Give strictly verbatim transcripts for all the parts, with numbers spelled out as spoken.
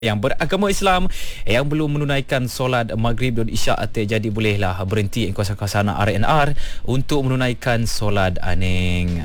yang beragama Islam yang belum menunaikan solat maghrib dan isyak ate, jadi bolehlah berhenti di kawasan-kawasan R and R untuk menunaikan solat aning.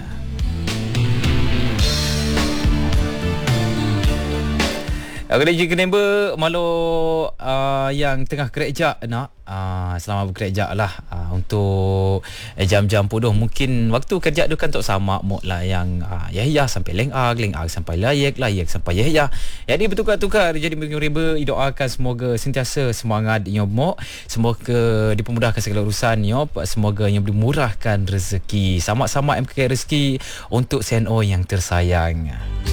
Aku dah juga member malu uh, yang tengah kerja nak uh, selamat bekerja lah uh, untuk jam-jam puduh. Mungkin waktu kerja tu kan tak sama mok lah yang uh, Yahya sampai lengag, lengag sampai layak, layak sampai Yahya. Jadi bertukar-tukar. Jadi member doakan semoga sentiasa semangat nyomok, semoga dipermudahkan segala urusan nyop, semoga yang dimurahkan rezeki. Sama-sama M K K rezeki untuk C N O yang tersayang.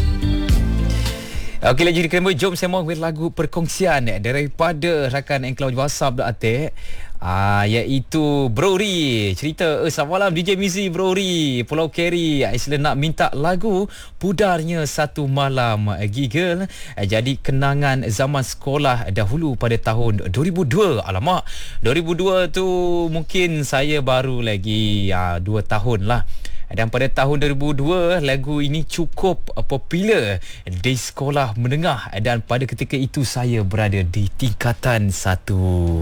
Okey, lagi di Krembo, jom saya mau lagu perkongsian daripada rakan Enclaw WhatsApp dah atik. Ah, iaitu Brori. Cerita, eh, selamat malam D J Mizi Brori, Pulau Keri. Isla nak minta lagu Pudarnya Satu Malam Giggle. Eh, jadi kenangan zaman sekolah dahulu pada tahun dua ribu dua. Alamak, dua ribu dua tu mungkin saya baru lagi ah, dua tahun lah. Dan pada tahun dua ribu dua, lagu ini cukup popular di sekolah menengah. Dan pada ketika itu saya berada di tingkatan satu.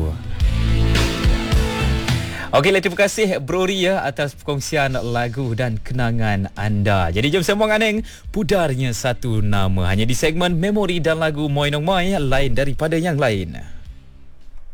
Okey, terima kasih Brori ya atas perkongsian lagu dan kenangan anda. Jadi jom sembang aneng Pudarnya Satu Nama, hanya di segmen Memori dan Lagu Moi Nong Moi, lain daripada yang lain.